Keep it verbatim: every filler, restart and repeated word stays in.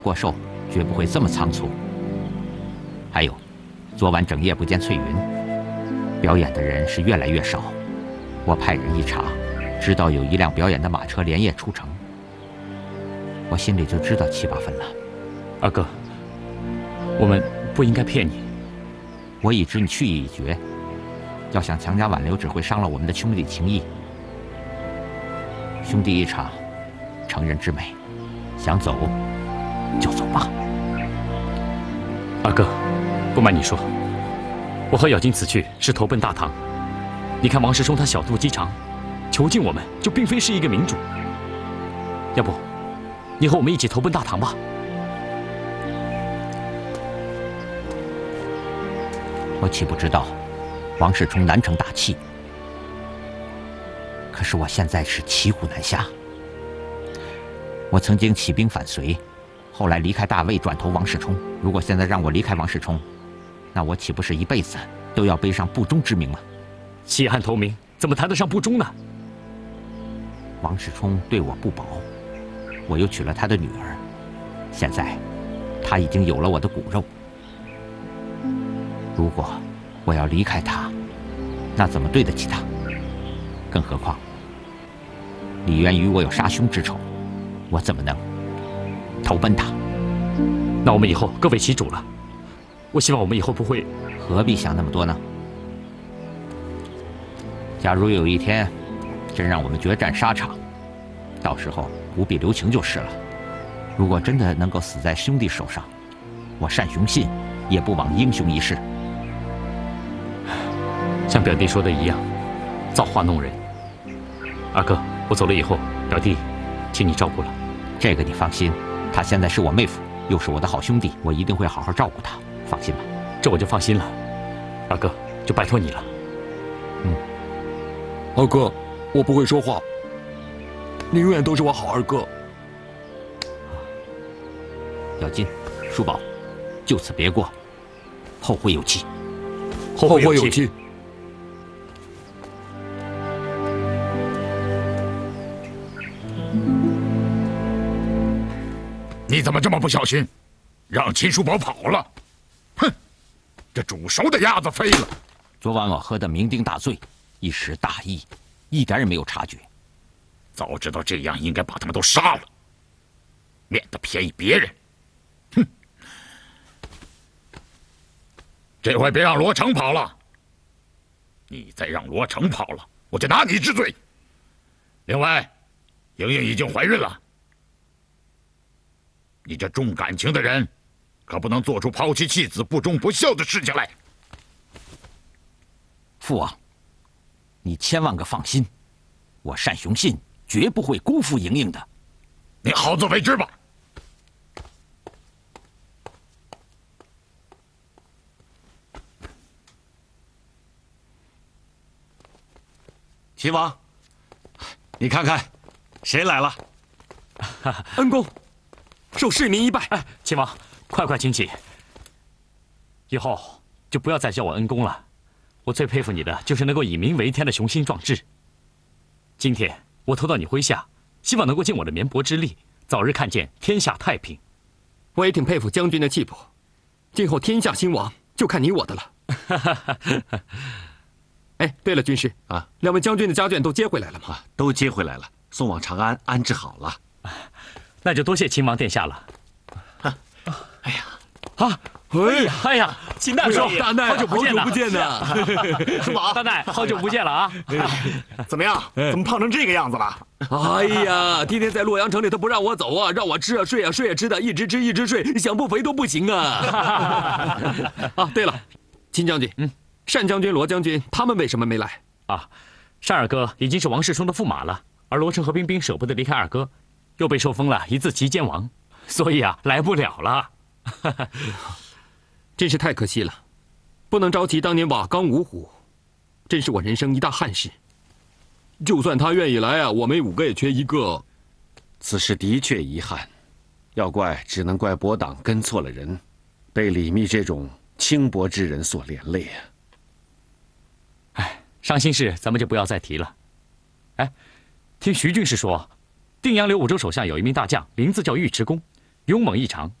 过寿绝不会这么仓促。还有，昨晚整夜不见翠云，表演的人是越来越少。我派人一查，知道有一辆表演的马车连夜出城，我心里就知道七八分了。 二哥，我们不应该骗你。 我已知你去意已决，要想强加挽留，只会伤了我们的兄弟情谊。兄弟一场，成人之美，想走就走吧。 二哥，不瞒你说，我和咬金此去是投奔大唐。你看王世充他小肚鸡肠，囚禁我们就并非是一个民主。要不，你和我们一起投奔大唐吧？ 我岂不知道王世充难成大器？可是我现在是骑虎难下。我曾经起兵反隋，后来离开大魏，转投王世充。如果现在让我离开王世充，那我岂不是一辈子都要背上不忠之名了？ 弃暗投明，怎么谈得上不忠呢？ 王世充对我不薄，我又娶了他的女儿，现在他已经有了我的骨肉。如果我要离开他，那怎么对得起他？更何况李渊与我有杀兄之仇，我怎么能投奔他？ 那我们以后各为其主了。我希望我们以后不会…… 何必想那么多呢？假如有一天真让我们决战沙场，到时候不必留情就是了。如果真的能够死在兄弟手上，我单雄信也不枉英雄一世。 像表弟说的一样，造化弄人。二哥，我走了以后，表弟，请你照顾了。 这个你放心，他现在是我妹夫，又是我的好兄弟，我一定会好好照顾他，放心吧。 这我就放心了。二哥，就拜托你了。 嗯， 二哥，我不会说话，你永远都是我好二哥。 咬金、叔宝，就此别过，后会有期。 后会有期。 你怎么这么不小心，让秦叔宝跑了？哼，这煮熟的鸭子飞了。 昨晚我喝得酩酊大醉，一时大意，一点也没有察觉。 早知道这样，应该把他们都杀了，免得便宜别人。哼！这回别让罗成跑了。你再让罗成跑了，我就拿你治罪。另外，莹莹已经怀孕了。你这重感情的人，可不能做出抛弃妻子、不忠不孝的事情来。 父王，你千万个放心，我单雄信绝不会辜负莹莹的。 你好自为之吧。 秦王，你看看，谁来了？ 恩公，受市民一拜。 哎，秦王，快快请起。以后就不要再叫我恩公了。我最佩服你的就是能够以民为天的雄心壮志。今天我投到你麾下，希望能够尽我的绵薄之力，早日看见天下太平。 我也挺佩服将军的气魄，今后天下兴亡就看你我的了。哎，对了，军师啊， 两位将军的家眷都接回来了吗？ 啊，都接回来了，送往长安安置好了。 那就多谢秦王殿下了。 啊，哎呀， 啊！哎呀，哎呀，秦大叔， 大奈， 好久不见好久不见呐！ 叔宝， 大奈，好久不见了啊！ 怎么样？怎么胖成这个样子了？ 哎呀，天天在洛阳城里，他不让我走啊，让我吃啊睡啊睡啊吃的，一直吃一直睡，想不肥都不行啊！啊，对了，秦将军，嗯，单将军、罗将军他们为什么没来？ 啊，单二哥已经是王世充的驸马了，而罗成和冰冰舍不得离开二哥，又被受封了一字齐肩王，所以啊，来不了了。 真是太可惜了，不能招齐当年瓦岗五虎，真是我人生一大憾事。就算他愿意来啊，我们五个也缺一个。 此事的确遗憾，要怪只能怪伯党跟错了人，被李密这种轻薄之人所连累啊。 哎，伤心事咱们就不要再提了。哎，听徐军师说，定阳留五州手下有一名大将，名字叫尉迟恭， 勇猛异常，